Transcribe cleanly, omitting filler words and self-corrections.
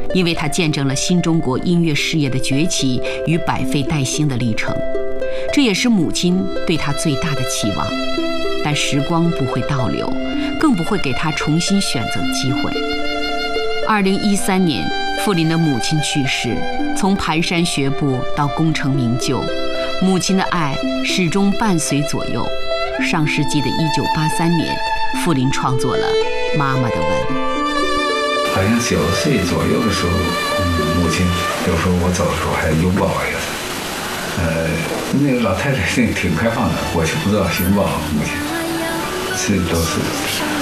因为它见证了新中国音乐事业的崛起与百废待兴的历程，这也是母亲对他最大的期望。但时光不会倒流，更不会给他重新选择的机会。2013年，傅林的母亲去世，从蹒跚学步到功成名就，母亲的爱始终伴随左右。上世纪的1983年，傅林创作了《妈妈的吻》。 好像9岁左右的时候，母亲有时候我走的时候还拥抱我一下。那个老太太挺开放的，我就不知道拥抱母亲，是都是。